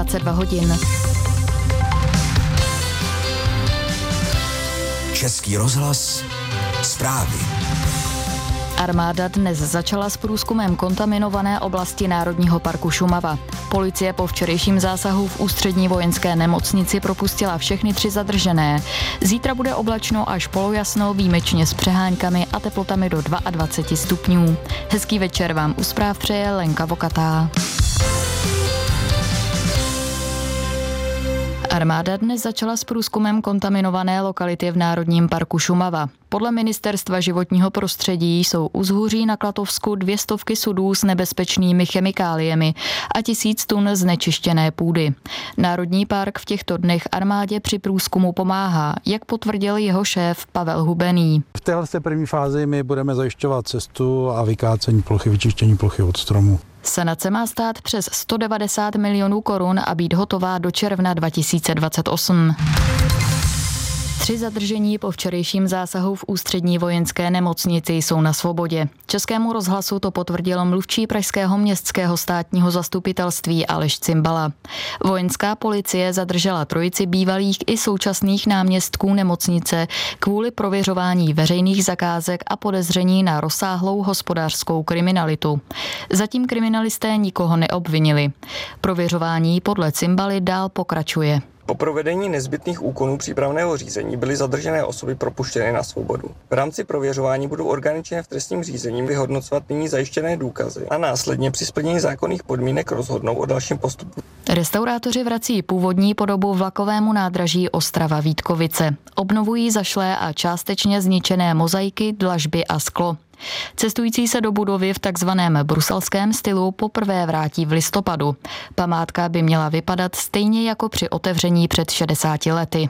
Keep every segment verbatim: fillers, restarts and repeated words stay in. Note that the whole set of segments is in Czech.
dvacet dva hodin. Český rozhlas, zprávy. Armáda dnes začala s průzkumem kontaminované oblasti Národního parku Šumava. Policie po včerejším zásahu v ústřední vojenské nemocnici propustila všechny tři zadržené. Zítra bude oblačno až polojasno, výjimečně s přeháňkami a teplotami do dvacet dva stupňů. Hezký večer vám u zpráv přeje Lenka Vokatá. Armáda dnes začala s průzkumem kontaminované lokality v Národním parku Šumava. Podle Ministerstva životního prostředí jsou u Zhuří na Klatovsku dvě stovky sudů s nebezpečnými chemikáliemi a tisíc tun znečištěné půdy. Národní park v těchto dnech armádě při průzkumu pomáhá, jak potvrdil jeho šéf Pavel Hubený. V téhle první fázi my budeme zajišťovat cestu a vykácení plochy, vyčištění plochy od stromů. Sanace má stát přes sto devadesát milionů korun a být hotová do června dva tisíce dvacet osm. Tři zadržení po včerejším zásahu v ústřední vojenské nemocnici jsou na svobodě. Českému rozhlasu to potvrdil mluvčí pražského městského státního zastupitelství Aleš Cimbala. Vojenská policie zadržela trojici bývalých i současných náměstků nemocnice kvůli prověřování veřejných zakázek a podezření na rozsáhlou hospodářskou kriminalitu. Zatím kriminalisté nikoho neobvinili. Prověřování podle Cimbaly dál pokračuje. Po provedení nezbytných úkonů přípravného řízení byly zadržené osoby propuštěny na svobodu. V rámci prověřování budou orgány činné v trestním řízení vyhodnotovat nyní zajištěné důkazy a následně při splnění zákonných podmínek rozhodnou o dalším postupu. Restaurátoři vrací původní podobu vlakovému nádraží Ostrava-Vítkovice. Obnovují zašlé a částečně zničené mozaiky, dlažby a sklo. Cestující se do budovy v takzvaném bruselském stylu poprvé vrátí v listopadu. Památka by měla vypadat stejně jako při otevření před šedesáti lety.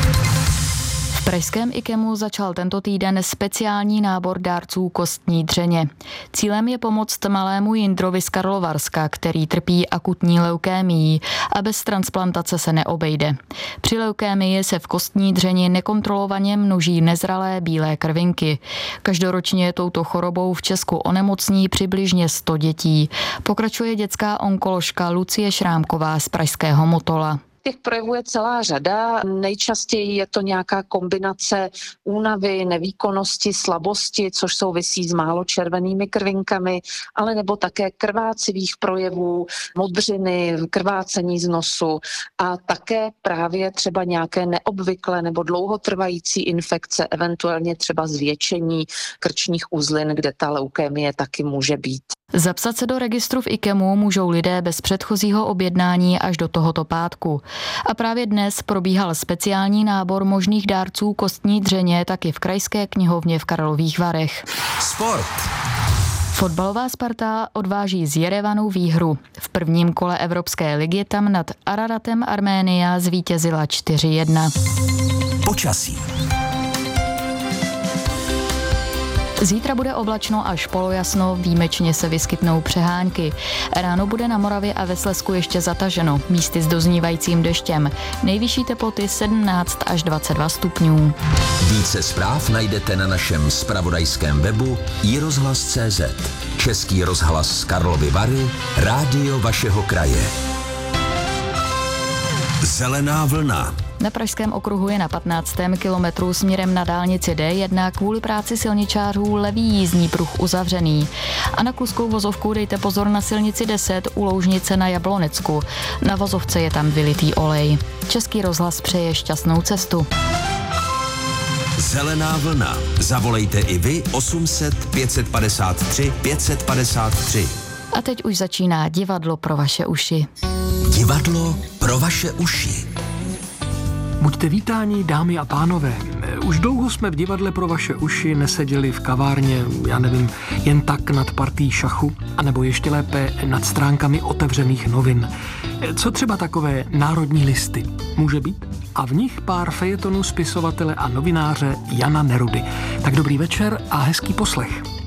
V pražském IKEMu začal tento týden speciální nábor dárců kostní dřeně. Cílem je pomoct malému Jindrovi z Karlovarska, který trpí akutní leukémií a bez transplantace se neobejde. Při leukémii se v kostní dřeni nekontrolovaně množí nezralé bílé krvinky. Každoročně touto chorobou v Česku onemocní přibližně sto dětí. Pokračuje dětská onkoložka Lucie Šrámková z pražského Motola. Těch projevů je celá řada. Nejčastěji je to nějaká kombinace únavy, nevýkonnosti, slabosti, což souvisí s málo červenými krvinkami, ale nebo také krvácivých projevů, modřiny, krvácení z nosu a také právě třeba nějaké neobvyklé nebo dlouhotrvající infekce, eventuálně třeba zvětšení krčních uzlin, kde ta leukémie taky může být. Zapsat se do registru v IKEMu můžou lidé bez předchozího objednání až do tohoto pátku. A právě dnes probíhal speciální nábor možných dárců kostní dřeně taky v Krajské knihovně v Karlových Varech. Sport. Fotbalová Sparta odváží z Jerevanu výhru. V prvním kole Evropské ligy tam nad Araratem Arménia zvítězila čtyři jedna. Počasí. Zítra bude oblačno až polojasno, výjimečně se vyskytnou přehánky. Ráno bude na Moravě a ve Slezsku ještě zataženo, místy s doznívajícím deštěm. Nejvyšší teploty sedmnáct až dvacet dva stupňů. Více zpráv najdete na našem zpravodajském webu i rozhlas tečka cé zet. Český rozhlas Karlovy Vary, rádio vašeho kraje. Zelená vlna. Na Pražském okruhu je na patnáctém kilometru směrem na dálnici D jedna kvůli práci silničářů levý jízdní pruh uzavřený. A na Kluskou vozovku dejte pozor na silnici deset u Loužnice na Jablonecku. Na vozovce je tam vylitý olej. Český rozhlas přeje šťastnou cestu. Zelená vlna. Zavolejte i vy osm set pět set padesát tři pět set padesát tři. A teď už začíná divadlo pro vaše uši. Divadlo pro vaše uši. Buďte vítáni, dámy a pánové. Už dlouho jsme v divadle pro vaše uši neseděli v kavárně, já nevím, jen tak nad partí šachu, anebo ještě lépe nad stránkami otevřených novin. Co třeba takové národní listy? Může být? A v nich pár fejetonů spisovatele a novináře Jana Nerudy. Tak dobrý večer a hezký poslech.